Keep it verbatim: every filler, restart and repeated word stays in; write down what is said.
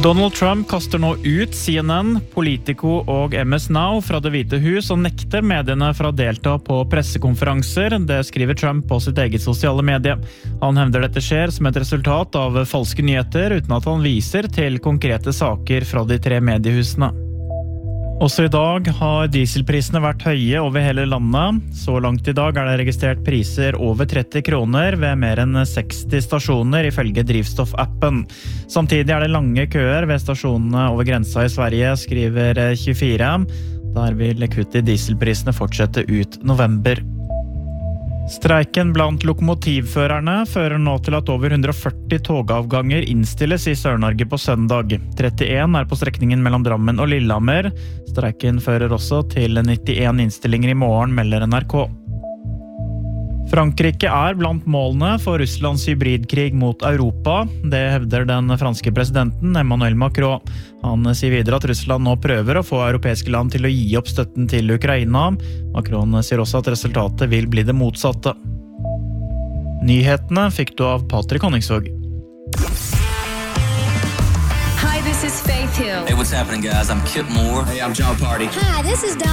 Donald Trump kaster nå ut C N N, Politico og M S Now fra Det hvite hus og nekter mediene fra å delta på pressekonferanser. Det skriver Trump på sitt eget sosiale medie. Han hevder dette skjer som et resultat av falske nyheter, uten at han viser til konkrete saker fra de tre mediehusene. Også i dag har dieselprisene vært høye over hele landet. Så langt i dag er det registrert priser over tretti kroner ved mer enn seksti stasjoner ifølge drivstoffappen. Samtidig er det lange køer ved stasjonene over grensa i Sverige, skriver tjuefire. Der vil kutt i dieselprisene fortsette ut november. Streiken blant lokomotivførerne fører nå til at over hundre og førti togavganger innstilles i Sør-Norge på søndag. trettien er på strekningen mellom Drammen og Lillehammer. Streiken fører også til nittien innstillinger i morgen, melder N R K. Frankrike er blant målene for Russlands hybridkrig mot Europa. Det hevder den franske presidenten Emmanuel Macron. Han sier videre at Russland nå prøver å få europeiske land til å gi opp støtten til Ukraina. Macron sier også at resultatet vil bli det motsatte. Nyhetene fikk du av Patrick Honningsvåg. Hi, this is Faith Hill. Hey, what's happening, guys? I'm Kip Moore. Hey, I'm John Party. Hi, this is Don.